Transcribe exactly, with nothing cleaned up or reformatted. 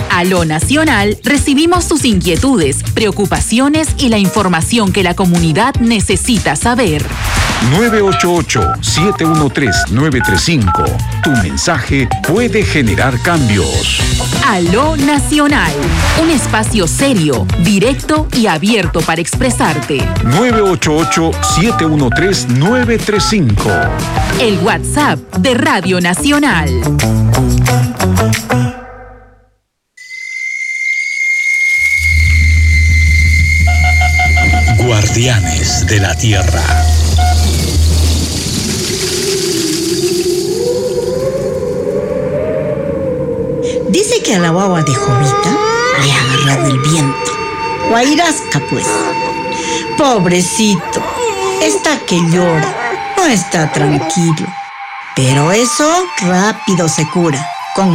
Aló Nacional, recibimos sus inquietudes, preocupaciones y la información que la comunidad necesita saber. nueve ocho ocho, siete uno tres, nueve tres cinco. Tu mensaje puede generar cambios. Aló Nacional, un espacio serio, directo y abierto para expresarte. nueve ocho ocho, siete uno tres, nueve tres cinco. El WhatsApp de Radio Nacional. Guardianes de la Tierra. Dice que a la guagua de Jovita le ha agarrado el viento. Guairasca, pues. Pobrecito. Está que llora. No está tranquilo. Pero eso rápido se cura.